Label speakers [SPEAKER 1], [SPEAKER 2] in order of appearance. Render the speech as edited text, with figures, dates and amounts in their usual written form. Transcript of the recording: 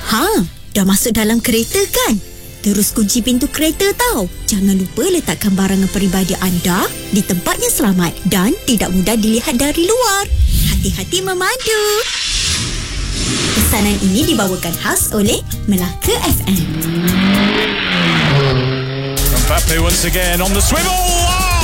[SPEAKER 1] Dah masuk dalam kereta kan? Terus kunci pintu kereta tau. Jangan lupa letakkan barangan peribadi anda di tempat yang selamat dan tidak mudah dilihat dari luar. Hati-hati memandu. Pesanan ini dibawakan khas oleh Melaka FM.
[SPEAKER 2] Mbappe once again on the swivel.